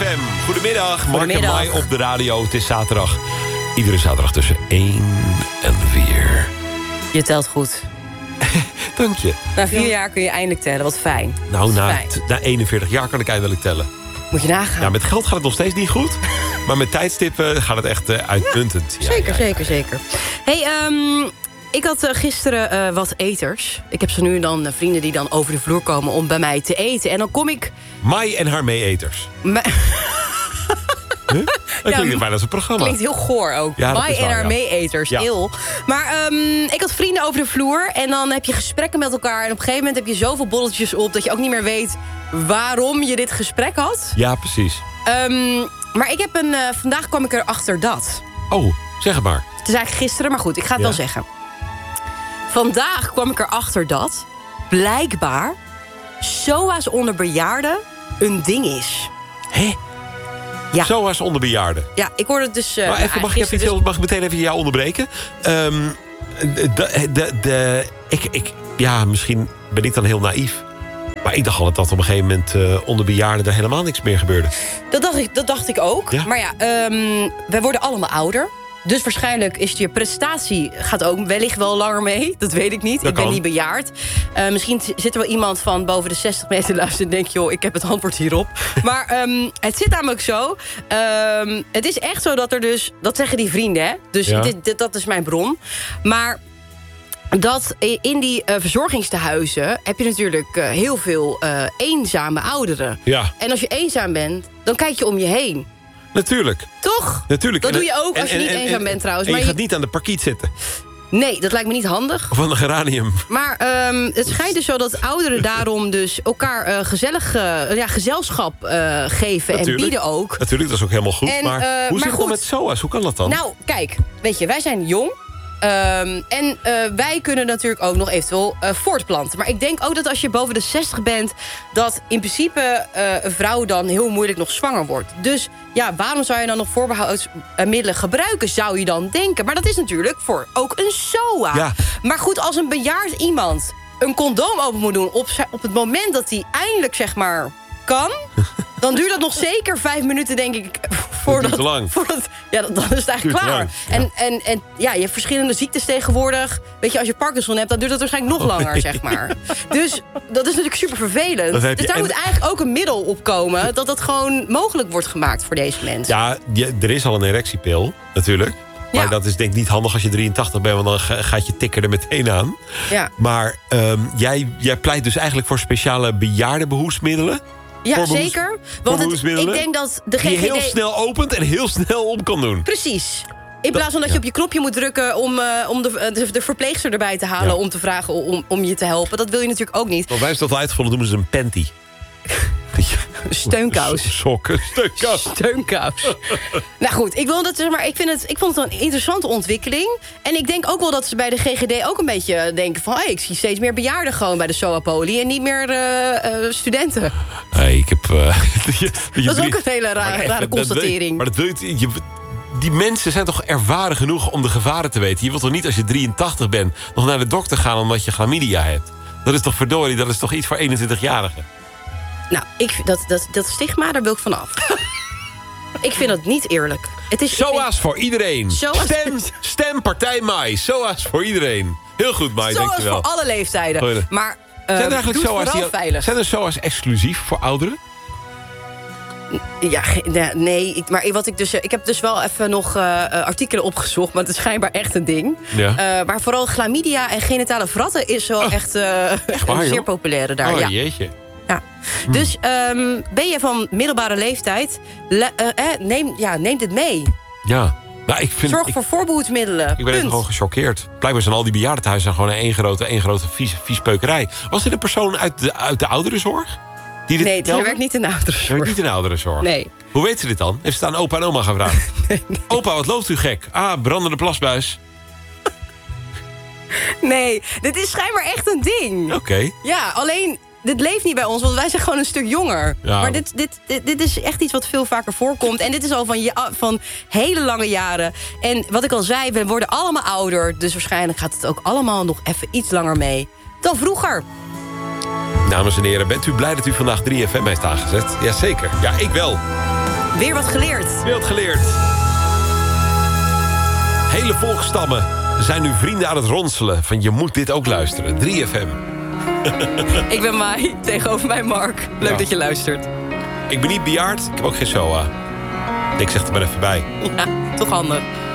3FM. Goedemiddag, Mark en Mai op de radio. Het is zaterdag. Iedere zaterdag tussen 1 en 4. Je telt goed. Dank je. Na 4 jaar kun je eindelijk tellen, wat fijn. Nou, na 41 jaar kan ik eindelijk tellen. Moet je nagaan. Ja, met geld gaat het nog steeds niet goed. Maar met tijdstippen gaat het echt uitmuntend. Ja, zeker. Hey, ik had gisteren wat eters. Ik heb zo nu en dan vrienden die dan over de vloer komen om bij mij te eten. En dan kom ik... Mai en haar mee-eters. Huh? Dat klinkt bijna als een programma. Klinkt heel goor ook. Ja, Mai en haar mee-eters. Ja. Eeuw. Maar ik had vrienden over de vloer. En dan heb je gesprekken met elkaar. En op een gegeven moment heb je zoveel bolletjes op... dat je ook niet meer weet waarom je dit gesprek had. Ja, precies. Maar ik heb vandaag kwam ik erachter dat. Oh, zeg het maar. Het is eigenlijk gisteren, maar goed, ik ga het wel zeggen. Vandaag kwam ik erachter dat... blijkbaar... SOA's onder bejaarden een ding is. Hé? Ja. SOA's onder bejaarden. Ja, ik hoorde het dus... Mag ik meteen even jou onderbreken? Misschien ben ik dan heel naïef. Maar ik dacht altijd dat op een gegeven moment onder bejaarden er helemaal niks meer gebeurde. Dat dacht ik ook. Ja? Maar ja, wij worden allemaal ouder. Dus waarschijnlijk is je prestatie gaat ook wellicht wel langer mee. Dat weet ik niet. Ik ben niet bejaard. Misschien zit er wel iemand van boven de 60 meter luisteren en denkt, joh, ik heb het antwoord hierop. Maar het zit namelijk zo. Het is echt zo dat er dus... Dat zeggen die vrienden, hè? Dus dat is mijn bron. Maar... dat in die verzorgingstehuizen heb je natuurlijk heel veel eenzame ouderen. Ja. En als je eenzaam bent, dan kijk je om je heen. Natuurlijk. Toch? Natuurlijk. Dat doe je ook als je niet eenzaam bent trouwens. En maar je gaat niet aan de parkiet zitten. Nee, dat lijkt me niet handig. Of aan de geranium. Maar het schijnt dus zo dat ouderen daarom dus elkaar gezelschap geven. Natuurlijk. En bieden ook. Natuurlijk, dat is ook helemaal goed. Maar hoe zit het dan met SOA's? Hoe kan dat dan? Nou, kijk, weet je, wij zijn jong. En wij kunnen natuurlijk ook nog eventueel voortplanten. Maar ik denk ook dat als je boven de 60 bent... dat in principe een vrouw dan heel moeilijk nog zwanger wordt. Dus ja, waarom zou je dan nog voorbehoudsmiddelen gebruiken... zou je dan denken. Maar dat is natuurlijk voor ook een SOA. Ja. Maar goed, als een bejaard iemand een condoom open moet doen... op het moment dat hij eindelijk, zeg maar, kan... dan duurt dat nog zeker 5 minuten, denk ik... voordat dan is het eigenlijk klaar. Ja. En je hebt verschillende ziektes tegenwoordig. Weet je, als je Parkinson hebt, dan duurt dat waarschijnlijk nog langer, zeg maar. Dus dat is natuurlijk super vervelend. Dus daar moet eigenlijk ook een middel op komen... dat dat gewoon mogelijk wordt gemaakt voor deze mensen. Ja, er is al een erectiepil, natuurlijk. Maar dat is denk ik niet handig als je 83 bent... want dan gaat je tikker er meteen aan. Ja. Maar jij pleit dus eigenlijk voor speciale bejaardenbehoefsmiddelen... Ja, zeker. Want ik denk dat de GGD... die heel snel opent en heel snel om kan doen. Precies. In plaats van dat je op je knopje moet drukken... om de verpleegster erbij te halen... om te vragen om je te helpen. Dat wil je natuurlijk ook niet. Wat wij dat uitgevonden noemen ze een panty. Steunkous. Sokken, steunkous. Nou goed, ik vond het een interessante ontwikkeling. En ik denk ook wel dat ze bij de GGD ook een beetje denken van... ik zie steeds meer bejaarden gewoon bij de SOA-poli... en niet meer studenten. Nee, ik heb... dat is ook een hele rare constatering. Maar dat wil je... Die mensen zijn toch ervaren genoeg om de gevaren te weten. Je wilt toch niet als je 83 bent... nog naar de dokter gaan omdat je chlamydia hebt? Dat is toch verdorie, dat is toch iets voor 21-jarigen? Nou, dat stigma, daar wil ik vanaf. Ik vind het niet eerlijk. SOA's voor iedereen. Stem Partij Mai. SOA's voor iedereen. Heel goed, Mai, dankjewel. SOA's voor alle leeftijden. Maar zijn er eigenlijk SOA's veilig. Zijn er SOA's exclusief voor ouderen? Ja, nee. Ik heb dus wel even nog artikelen opgezocht... maar het is schijnbaar echt een ding. Ja. Maar vooral chlamydia en genitale vratten... is wel echt een zeer populaire daar. Oh, jeetje. Ja. Dus ben je van middelbare leeftijd... neem dit mee. Ja. Nou, zorg voor voorbehoedsmiddelen. Ik ben even gewoon gechoqueerd. Blijkbaar zijn al die bejaardentehuizen gewoon één grote viespeukerij. Was dit een persoon uit de ouderenzorg? Nee, ze werkt niet in de ouderenzorg. Ze werkt niet in de ouderenzorg? Nee. Hoe weet ze dit dan? Heeft ze het aan opa en oma gevraagd? Nee. Opa, wat loopt u gek? Brandende plasbuis. Nee, dit is schijnbaar echt een ding. Oké. Ja, alleen... Dit leeft niet bij ons, want wij zijn gewoon een stuk jonger. Ja. Maar dit is echt iets wat veel vaker voorkomt. En dit is al van hele lange jaren. En wat ik al zei, we worden allemaal ouder. Dus waarschijnlijk gaat het ook allemaal nog even iets langer mee dan vroeger. Dames en heren, bent u blij dat u vandaag 3FM heeft aangezet? Jazeker. Ja, ik wel. Weer wat geleerd. Weer wat geleerd. Hele volkstammen zijn nu vrienden aan het ronselen. Van je moet dit ook luisteren. 3FM. Ik ben Mai, tegenover mij Mark. Leuk dat je luistert. Ik ben niet bejaard, ik heb ook geen SOA. Ik zeg er maar even bij. Ja, toch handig.